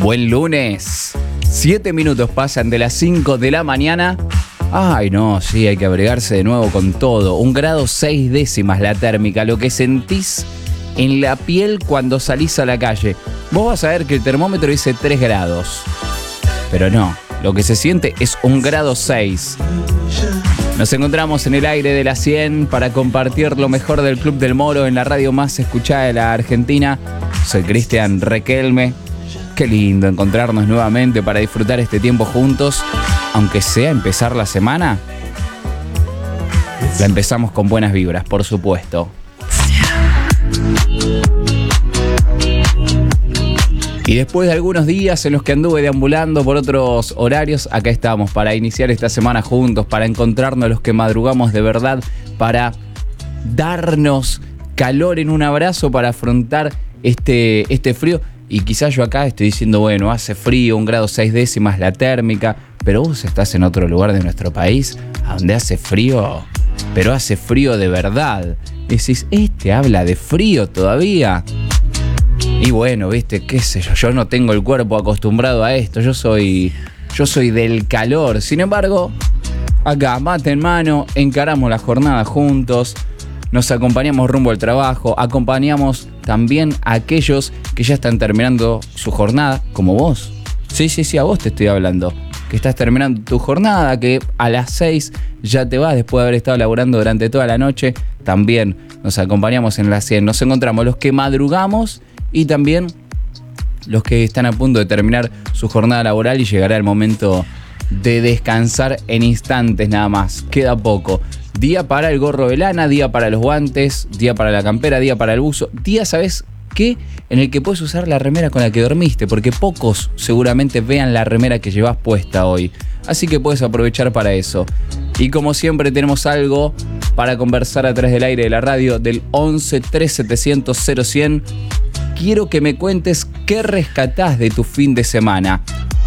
Buen lunes. 7 minutos pasan de las 5 de la mañana. Ay, no, sí, hay que abrigarse de nuevo con todo. 1 grado 6 décimas la térmica, lo que sentís en la piel cuando salís a la calle. Vos vas a ver que el termómetro dice 3 grados. Pero no, lo que se siente es 1 grado 6. Nos encontramos en el aire de la 100 para compartir lo mejor del Club del Moro en la radio más escuchada de la Argentina. Soy Cristian Requelme. Qué lindo encontrarnos nuevamente para disfrutar este tiempo juntos. Aunque sea empezar la semana, la empezamos con buenas vibras, por supuesto. Y después de algunos días en los que anduve deambulando por otros horarios, acá estamos para iniciar esta semana juntos, para encontrarnos los que madrugamos de verdad, para darnos calor en un abrazo, para afrontar este frío. Y quizás yo acá estoy diciendo, bueno, hace frío, 1 grado 6 décimas la térmica, pero vos estás en otro lugar de nuestro país, a donde hace frío, pero hace frío de verdad. Y decís, habla de frío todavía. Y bueno, viste, qué sé yo no tengo el cuerpo acostumbrado a esto, yo soy del calor. Sin embargo, acá, mate en mano, encaramos la jornada juntos, nos acompañamos rumbo al trabajo, acompañamos también a aquellos que ya están terminando su jornada, como vos. Sí, a vos te estoy hablando. Que estás terminando tu jornada, que a las 6 ya te vas después de haber estado laburando durante toda la noche. También nos acompañamos en la 100. Nos encontramos los que madrugamos y también los que están a punto de terminar su jornada laboral y llegará el momento de descansar en instantes nada más. Queda poco. Día para el gorro de lana, día para los guantes, día para la campera, día para el buzo. Día, ¿sabes qué? En el que puedes usar la remera con la que dormiste, porque pocos seguramente vean la remera que llevas puesta hoy. Así que puedes aprovechar para eso. Y como siempre tenemos algo para conversar a través del aire de la radio del 11 3700 0100. Quiero que me cuentes qué rescatás de tu fin de semana.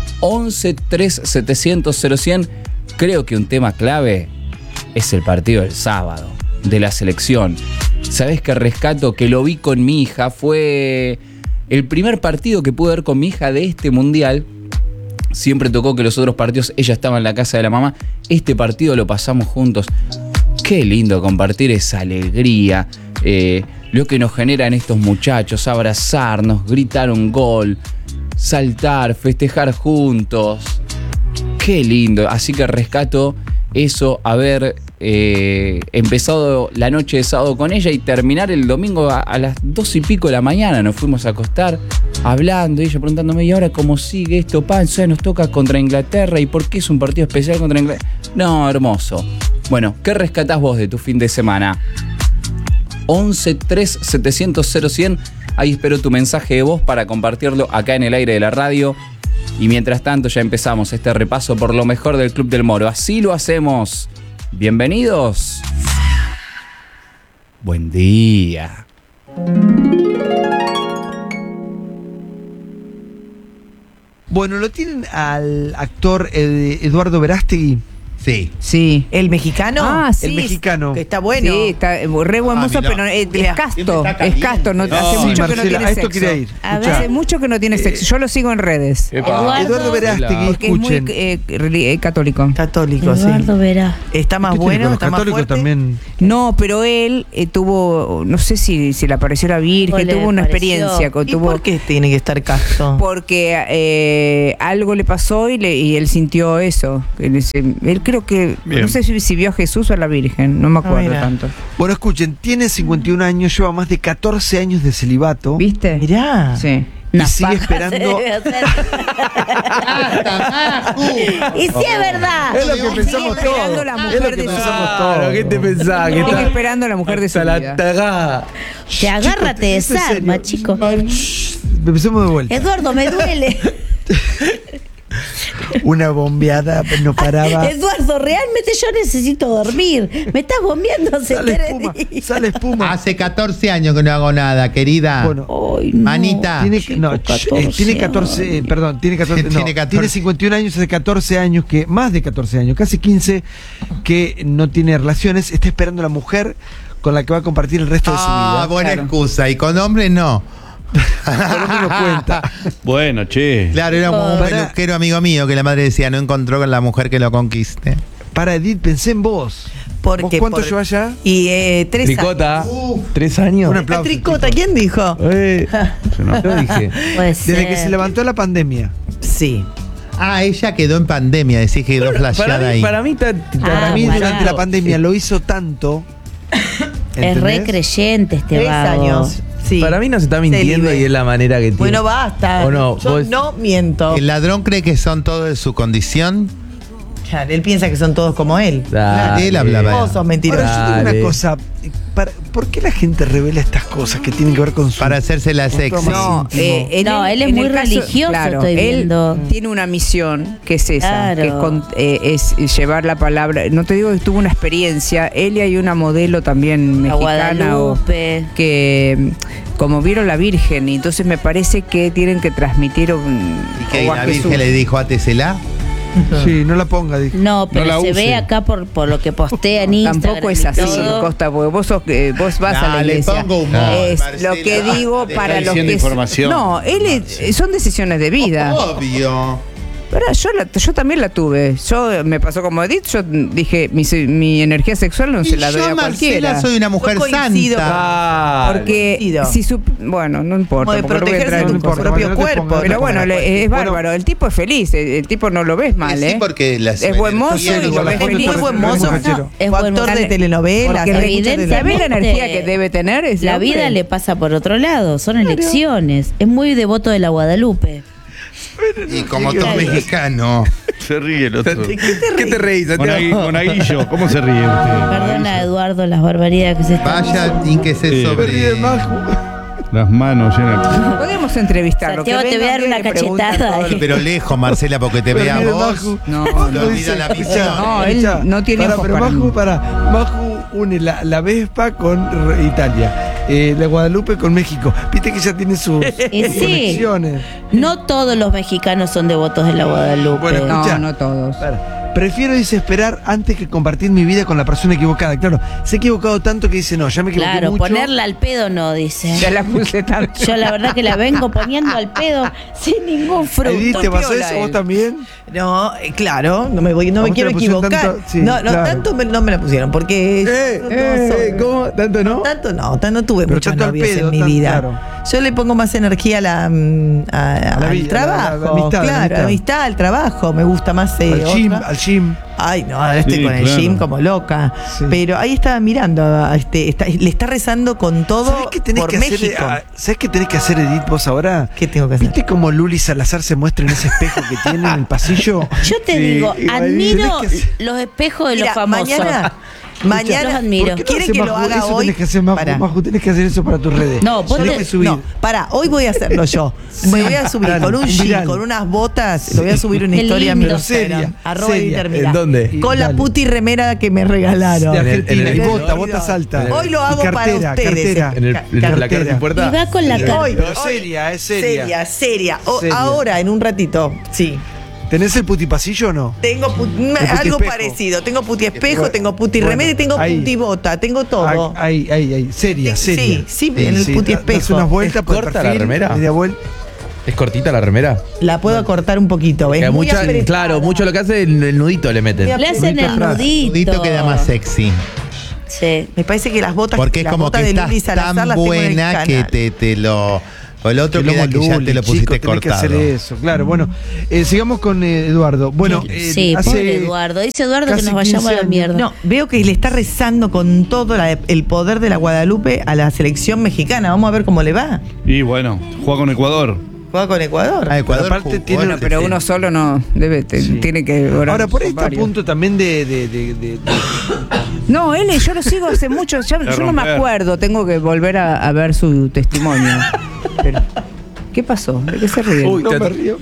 11 3700 0100. Creo que un tema clave es el partido del sábado de la selección. ¿Sabés qué rescato? Que lo vi con mi hija. Fue el primer partido que pude ver con mi hija de este mundial. Siempre tocó que los otros partidos ella estaba en la casa de la mamá. Este partido lo pasamos juntos. Qué lindo compartir esa alegría. Lo que nos generan estos muchachos. Abrazarnos, gritar un gol, saltar, festejar juntos. Qué lindo. Así que rescato eso, haber empezado la noche de sábado con ella y terminar el domingo a las 2 y pico de la mañana. Nos fuimos a acostar hablando y ella preguntándome, ¿y ahora cómo sigue esto? Nos toca contra Inglaterra, ¿y por qué es un partido especial contra Inglaterra? No, hermoso. Bueno, ¿qué rescatás vos de tu fin de semana? 11 3700 0100. Ahí espero tu mensaje de voz para compartirlo acá en el aire de la radio. Y mientras tanto ya empezamos este repaso por lo mejor del Club del Moro. Así lo hacemos. Bienvenidos. Buen día. Bueno, ¿lo tienen al actor Eduardo Verástegui? Sí. ¿El mexicano? Ah, sí. El mexicano. Que está bueno. Sí, está re buen mozo, pero es casto. Es casto. No, hace mucho que no Marcela, tiene a esto sexo. quería ir. Hace mucho que no tiene sexo. Yo lo sigo en redes. Eduardo Verástegui, Porque escuchen. es muy católico. Católico, Eduardo sí. Verá. Está más ¿Qué tiene bueno, con los está más católicos fuerte. también? No, pero él tuvo, no sé si le apareció la Virgen, ¿Cuál le tuvo una pareció? experiencia. ¿Y por qué tiene que estar casto? Porque algo le pasó y él sintió eso. Él creo que, Bien. no sé si vio a Jesús o a la Virgen, no me acuerdo mira. tanto. Bueno, escuchen, tiene 51 años, lleva más de 14 años de celibato. ¿Viste? Mirá. Sí. Y sigue esperando. Y sí es verdad. Es lo que pensamos Sigue esperando todos. la Es mujer lo que de su pensamos vida. todos. ¿Qué te pensás? Sigue esperando a la mujer de su vida. tagada. Te agárrate de Esto es sarma, serio. chico. Empecemos de vuelta. Eduardo, me duele. Una bombeada, no paraba. Eduardo, realmente yo necesito dormir. Me estás bombeando hace Sale 3 espuma, días. sale espuma. Hace 14 años que no hago nada, querida. Bueno, Ay, no. Manita. tiene, chico, no, 14 tiene 14, perdón, tiene 14, no, Tiene 14. tiene 51 años, hace 14 años que, más de 14 años, casi 15, que no tiene relaciones, está esperando a la mujer con la que va a compartir el resto de su vida. Buena Claro. excusa. Y con hombres no. Por lo menos cuenta. Bueno, che. Claro, era como un Para- peluquero amigo mío que la madre decía, no encontró con la mujer que lo conquiste. Para Edith, pensé en vos. Porque ¿Vos cuánto llevas ya? Y 3 años. Tricota. 3 años. Un La aplauso. tricota, ¿quién dijo? Yo no lo dije. Puede Desde ser. que se levantó la pandemia. Sí. Ah, ella quedó en pandemia, decís que quedó flasheada ahí. Para mí está. Para mí, pará. durante la pandemia lo hizo tanto. Es re ¿entendés? creyente este 3 vago. años. Sí. Para mí no se está mintiendo libre. y es la manera que tiene. Bueno, basta. ¿O no? Yo Vos- no miento. ¿El ladrón cree que son todos de su condición? Claro, él piensa que son todos como él. Dale. Él hablaba. Vos sos mentiroso. Ahora, yo tengo Dale. una cosa. ¿Por qué la gente revela estas cosas que tienen que ver con su... Para hacerse la sexy. No, No, él es en muy el caso- religioso, estoy él viendo. tiene una misión que es esa, Claro. que es llevar la palabra. No te digo que tuvo una experiencia. Él y hay una modelo también La mexicana Guadalupe. que como vieron la Virgen y entonces me parece que tienen que transmitir ¿Y que o a la Jesús. Virgen le dijo, átesela? Sí, no la ponga, dije. No, pero la se use. ve acá por lo que postea en Instagram. Tampoco es y así, todo. Costa, porque vos vas a la Dale, iglesia. pongo humor, Es Marcela. lo que digo Deja para los diciendo que información. No, son decisiones de vida. Obvio. Pero yo también la tuve. Yo me pasó como Edith, yo dije, mi energía sexual no Y se la doy yo, a cualquiera. Marcela, soy una mujer Yo coincido santa. Porque Coincido. si bueno, no importa. Como de porque no voy a protegerse entrar en tu un coso. propio no te cuerpo. pongas- Pero bueno, es Bueno, bárbaro. El tipo es feliz. El tipo no lo ves mal, Sí, ¿eh? porque la Es buen mozo y lo ves Es feliz. muy buen mozo. Fachero. Es Fue buen actor mozo. de telenovelas. Porque hay muchas evidentemente- ¿sabés la energía que debe tener ese La hombre? vida le pasa por otro lado, son elecciones. Es muy devoto de la Guadalupe. Y como todo mexicano. Se ríe el otro. ¿Qué te reís, Santiago? Monaguillo, ¿cómo se ríe usted? Perdona, Eduardo, las barbaridades que se están Vaya, ínquese Sí. sobre. Las manos llenas. Podemos entrevistarlo. Santiago, que te voy a venga dar una un día y le pregunte cachetada. todo. Pero lejos, Marcela, porque te vea Mire, vos. Maju. No, Lo olvida la visión. No, él no tiene ojos pero para Maju, mí. Maju une la Vespa con Italia. La Guadalupe con México. Viste que ya tiene sus Sí. conexiones. No todos los mexicanos son devotos de la Guadalupe. Bueno, escucha. No todos. Para. Prefiero, dice, esperar antes que compartir mi vida con la persona equivocada. Claro, se ha equivocado tanto que dice, no, ya me equivoqué Claro, mucho. ponerla al pedo no, dice. Ya la puse tanto. Yo la verdad que la vengo poniendo al pedo sin ningún fruto. Edith, ¿te pasó Piola eso vos él. también? No, claro, no ¿A me vos te quiero la pusieron equivocar. tanto? Sí, no, claro. tanto no me la pusieron, porque ¿Cómo? ¿Tanto no? no tuve Pero muchas tanto al novias pedo, en mi tan vida. claro. Yo le pongo más energía a al vida, trabajo, la amistad, claro, la amistad, al trabajo, me gusta más al gym. Ay, no, ahora estoy Sí, con el claro. gym como loca. Sí. Pero ahí estaba mirando, le está rezando con todo ¿Sabés qué tenés por que México. hacer? ¿Sabés qué tenés que hacer, Edith, vos ahora? ¿Qué tengo que hacer? ¿Viste cómo Luli Salazar se muestra en ese espejo que tiene en el pasillo? Yo te digo, igual, admiro tenés que- los espejos de Mira, los famosos. Los mañana admiro. ¿Por qué no ¿quieren hace que lo Maju? haga Eso hoy? tenés que hacer, Maju, Pará. Maju, tenés que hacer eso para tus redes. No, vos Tenés te- que subir. No, pará, hoy voy a hacerlo yo. Me voy a subir Dale, con un un jean, viral. con unas botas, lo voy a subir una Qué historia en mi lindo. Instagram. Seria, Arroba seria. Intermira. ¿En dónde? Y Con la dale. puti remera que me regalaron. De En el- Argentina, en el- y en bota, el- botas altas. Hoy lo Y hago para cartera, ustedes. cartera. En la carta sin puerta. Y va con la Hoy, Pero hoy. seria, es seria. Seria. Seria. Ahora, en un ratito, sí. ¿Tenés el putipasillo o no? Tengo puti algo espejo. parecido. Tengo puti espejo, Bueno, tengo puti bueno, remera y tengo ahí. puti bota. Tengo todo. Ahí. Seria, Sí, seria. sí, en el puti das espejo. unas vueltas ¿Es por el corta la perfil, remera? media vuelta. ¿Es cortita la remera? La puedo cortar un poquito. Es muy apretada. claro, mucho lo que hace el nudito le meten. Le hacen el atrás. nudito. Nudito queda más sexy. Sí. Me parece que las botas, Porque es las como botas que de estás Luli Salazar tan las tengo en el buena que canal. te lo. O el otro Que queda lomo que ya Luli, te lo chico, pusiste tenés que hacer cortado. eso, claro. Bueno, sigamos con Eduardo. Bueno, Sí, pobre Eduardo. Dice Eduardo que casi nos vayamos a 15 la años. mierda. No, veo que le está rezando con todo el poder de la Guadalupe a la selección mexicana. Vamos a ver cómo le va. Y bueno, juega con Ecuador. Juega con Ecuador. Ah, Ecuador Pero aparte jugó, tiene- Bueno, pero uno solo no debe, tiene que orar. Ahora, por ahí con está a varios. punto también de No, él, yo lo sigo hace mucho, yo no me romper. acuerdo, tengo que volver a ver su testimonio. Pero, ¿qué pasó? ¿De qué se ríen? Uy, no me río.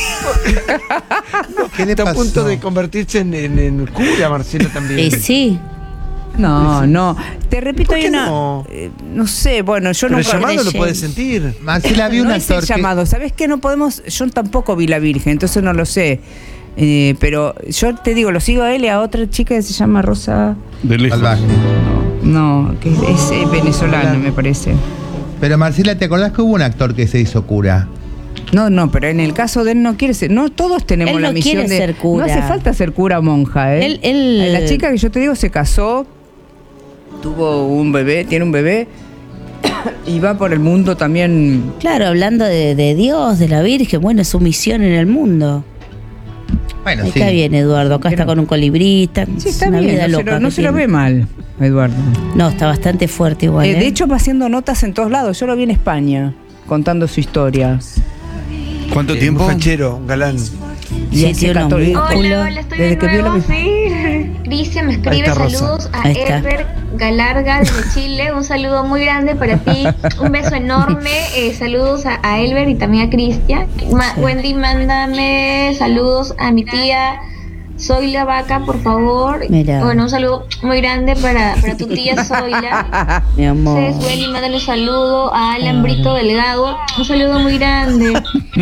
¿Qué le Está a pasó? punto de convertirse en cura, Marcelo, también. Y sí. No, te repito, ¿Por hay qué una. no? No sé, bueno, yo Pero el nunca. llamado lo creyente. puedes sentir. Marcela, vi un No es el actor que. llamado, ¿sabes qué? No podemos. Yo tampoco vi la Virgen, entonces no lo sé. Pero yo te digo, lo sigo a él y a otra chica que se llama Rosa. De lejos. Salvaje. No, que es venezolana, me parece. Pero Marcela, ¿te acordás que hubo un actor que se hizo cura? No, pero en el caso de él no quiere ser. No todos tenemos Él la no misión quiere de ser cura. No hace falta ser cura o monja, ¿eh? La chica que yo te digo se casó, tuvo un bebé, tiene un bebé y va por el mundo también. Claro, hablando de Dios, de la Virgen, bueno, es su misión en el mundo. Bueno, Ahí sí. está bien, Eduardo. Acá está con un colibrista. Sí, está una bien, vida loca. no que se lo tiene. ve mal, Eduardo. No, está bastante fuerte igual. De hecho va haciendo notas en todos lados. Yo lo vi en España contando su historia. ¿Cuánto Un tiempo? fachero, un galán. Y Sí, hace tiene unos 14 músculos. Hola, estoy Desde de que vio nuevo, la- sí. Cristian me escribe Ahí está Rosa. saludos a Ahí está. Elber Galarga desde Chile. Un saludo muy grande para ti. Un beso enorme. Saludos a Elber y también a Cristian. Wendy, mándame saludos a mi tía Zoila Vaca, por favor. Mira. Bueno, un saludo muy grande para tu tía Zoila. Mi amor. Wendy, mándale un saludo a Alan Brito Delgado. Un saludo muy grande.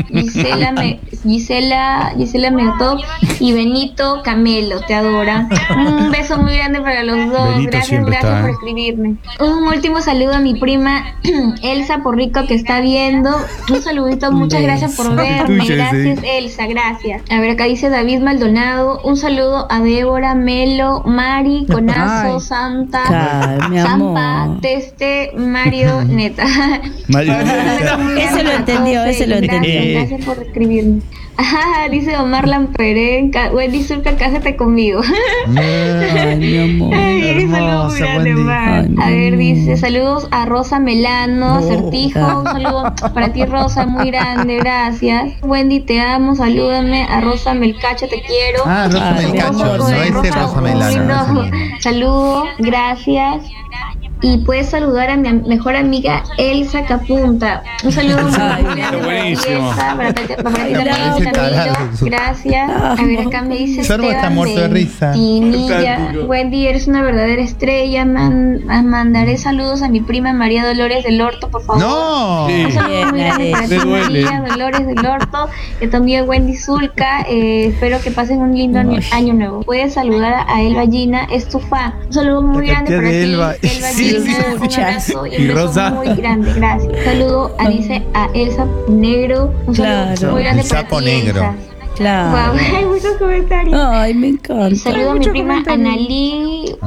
Gisela Meotó y Benito Camelo, te adora. Un beso muy grande para los dos. Benito Gracias siempre está, por ¿eh? escribirme. Un último saludo a mi prima Elsa Porrico que está viendo. Un saludito, muchas gracias por verme. Tuyo ese. Gracias, Elsa, gracias. A ver, acá dice David Maldonado. Un saludo a Débora, Melo, Mari, Conazo, Ay. Santa, Ay, mi Zampa, amor. Teste, Mario, Neta. Mario. Ese lo entendió, ese lo entendió. Gracias por escribirme. Ajá, dice Omar Lamperén, Wendy Zulka, cásate conmigo. Ay, mi amor. Ay, saludos muy Hermosa, grande, Wendy. Omar. Ay, mi A ver, amor. dice, saludos a Rosa Melano, Acertijo, un saludo para ti, Rosa, muy grande, gracias. Wendy, te amo, salúdame. A Rosa Melcacho, te quiero. Ah, Rosa Ay, Melcacho, Rosa, no ese Rosa Melano. no. ese no. Saludo, gracias. Y puedes saludar a mi mejor amiga Elsa Capunta. Un saludo muy grande buenísimo. para ti también, Parece tarado. Camilo. Gracias. A ver, acá me dice Sorbo está Esteban muerto de risa. Ventinilla. Wendy, eres una verdadera estrella. Mandaré saludos a mi prima María Dolores del Orto, por favor. ¡No! Sí. Un saludo muy grande para Me ti, duele. María Dolores del Orto, que también Wendy Zulka. Espero que pasen un lindo año nuevo. Puedes saludar a Elba Gina, es tu fan. Un saludo muy La grande cantidad para de ti, Elba. Elba Sí, Gina. sí, Un abrazo y Y un beso Rosa. muy grande, gracias. Saludo dice a Elsa Negro. Un saludo Claro. muy grande El para sapo ti, negro. Elsa. Claro. Wow, hay muchos comentarios. Ay, me encanta. Saludo a mi mucho prima comentario.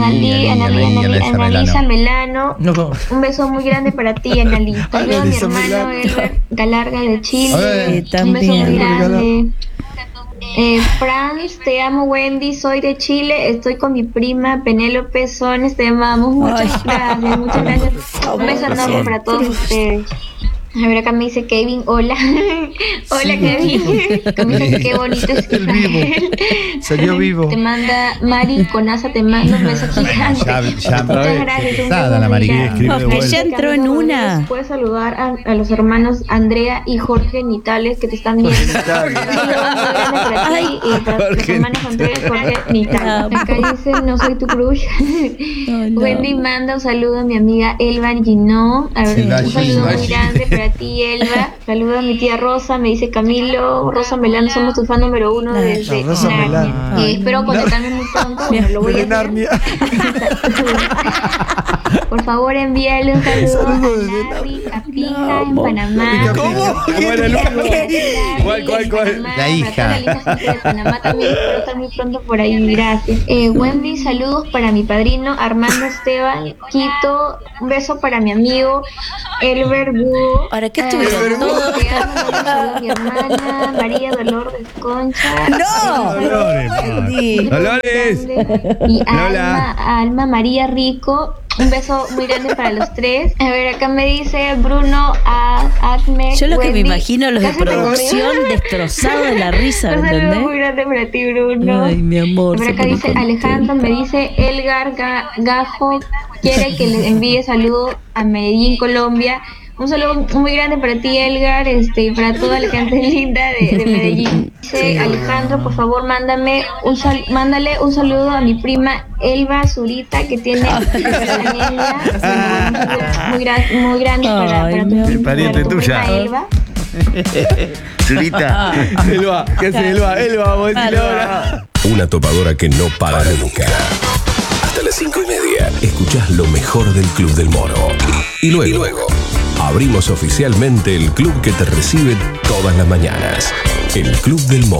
Analisa Melano. No. Un beso muy grande para ti, Analí. Saludo a mi Analisa hermano Melano. Elber Galarga de Chile. Ay, Un beso también. muy grande. Franz, te amo, Wendy, soy de Chile, estoy con mi prima Penélope Sones, te amamos, muchas gracias, muchas gracias. Un beso enorme para todos ustedes. A ver, acá me dice Kevin, hola. Hola, Kevin. Camisa, qué bonito es El vivo. Salió vivo. Te manda Mari Conaza, te manda un beso gigante. Ya Muchas gracias. un pesada beso la muy Mari. grande. Escribe de No, vuelta. ya entró en una. Puedes saludar a los hermanos Andrea y Jorge Nitales que te están viendo. Un saludo muy grande para ti y para los hermanos Andrea y Jorge Nitales. Acá dice, no soy tu crush. no. Wendy manda un saludo a mi amiga Elba Gino. A ver, Silva un saludo Gino. muy grande para ti, Elba. Saludo a mi tía Rosa, me dice Camilo. Rosa Melano, somos tu fan número 1 desde No, Rosa Narnia. Melano. Espero conectarme muy pronto. Bueno, lo voy a De hacer. Narnia. Por favor, envíale un saludo Saludo a desde Larry Capija en Panamá. ¿Cómo era el ¿Cuál? La hija. Para toda la linda gente de Panamá también, espero estar muy pronto por ahí, gracias. Wendy, saludos para mi padrino Armando Esteban Quito. Un beso para mi amigo Elber Búho. ¿Para qué estuvieron todos? Te amo, un saludo a mi hermana María Dolores Concha. ¡No! Dolores. Wendy. Dolores. Y Lola. Alma María Rico. Un beso muy grande para los tres. A ver, acá me dice Bruno Acme. Yo lo que me Wendy, imagino los de cásate producción conmigo. destrozados de la risa, Un saludo muy ¿entendés? grande para ti, Bruno. Ay, mi amor. A ver, se acá pone dice Alejandro, me contenta. dice Elgar Gajo. Quiere que le envíe saludo a Medellín, Colombia. Un saludo muy grande para ti, Elgar, y para toda la gente linda de Medellín. Dice Alejandro, por favor, mándale un saludo a mi prima Elba Zurita, que tiene muy grande para Ay, tu mi amor. Pariente para tu tuya. prima Elba. Zurita. Elba, ¿qué hace Elba? Vamos a decirle ahora. Una topadora que no para nunca. Hasta las 5:30. Escuchás lo mejor del Club del Mono. Y luego abrimos oficialmente el club que te recibe todas las mañanas. El Club del Móvil.